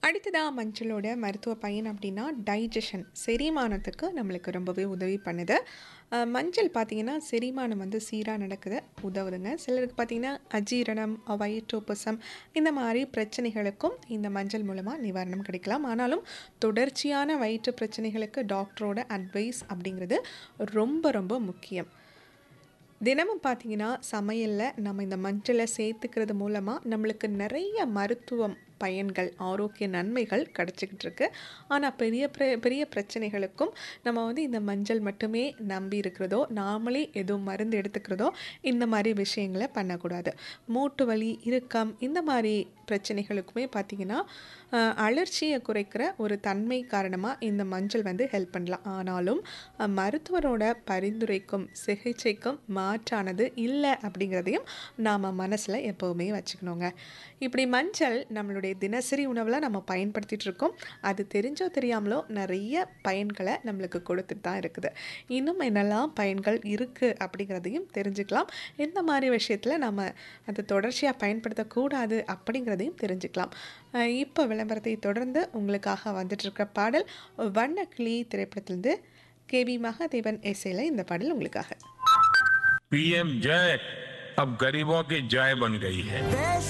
அடுத்ததா மஞ்சளோட மருத்துவ பயன் அப்படின்னா டைஜஷன் செரிமானத்துக்கு நம்மளுக்கு ரொம்பவே உதவி பண்ணுது. மஞ்சள் பார்த்தீங்கன்னா செரிமானம் வந்து சீராக நடக்குது உதவுதுங்க. சிலருக்கு பார்த்தீங்கன்னா அஜீரணம், வயிற்றுப்பசம் இந்த மாதிரி பிரச்சனைகளுக்கும் இந்த மஞ்சள் மூலமாக நிவாரணம் கிடைக்கலாம். ஆனாலும் தொடர்ச்சியான வயிற்று பிரச்சனைகளுக்கு டாக்டரோட அட்வைஸ் அப்படிங்கிறது ரொம்ப ரொம்ப முக்கியம். தினமும் பார்த்தீங்கன்னா சமையலில் நம்ம இந்த மஞ்சளை சேர்த்துக்கிறது மூலமாக நம்மளுக்கு நிறைய மருத்துவம் பயன்கள் ஆரோக்கிய நன்மைகள் கிடச்சிக்கிட்டு இருக்கு. ஆனால் பெரிய பிரச்சனைகளுக்கும் நம்ம வந்து இந்த மஞ்சள் மட்டுமே நம்பி இருக்கிறதோ நாமளே எதுவும் மருந்து எடுத்துக்கிறதோ இந்த மாதிரி விஷயங்களை பண்ணக்கூடாது. மூட்டு வலி இறுக்கம் இந்த மாதிரி பிரச்சனைகளுக்குமே பார்த்திங்கன்னா அலர்ச்சியை குறைக்கிற ஒரு தன்மை காரணமாக இந்த மஞ்சள் வந்து ஹெல்ப் பண்ணலாம். ஆனாலும் மருத்துவரோட பரிந்துரைக்கும் சிகிச்சைக்கும் மாற்றானது இல்லை அப்படிங்கிறதையும் நாம் மனசில் எப்போவுமே வச்சுக்கணுங்க. இப்படி மஞ்சள் நம்மளுடைய தினசரி உணவில் நம்ம பயன்படுத்திகிட்டு இருக்கோம். அது தெரிஞ்சோ தெரியாமலோ நிறைய பயன்களை நம்மளுக்கு கொடுத்துட்டு தான் இருக்குது. இன்னும் என்னெல்லாம் பயன்கள் இருக்குது அப்படிங்கிறதையும் தெரிஞ்சுக்கலாம். இந்த மாதிரி விஷயத்தில் நம்ம அதை தொடர்ச்சியாக பயன்படுத்தக்கூடாது அப்படிங்கிறதையும் தெரிஞ்சுக்கலாம். இப்போ விளம்பரத்தை தொடர்ந்து உங்களுக்காக வந்துட்டுருக்க பாடல் வண்ணக்கிளி திரைப்படத்திலிருந்து கேவி மகாதேவன் இசையில் இந்த பாடல் உங்களுக்காக. पीएम जय अब गरीबों की जय बन गई है।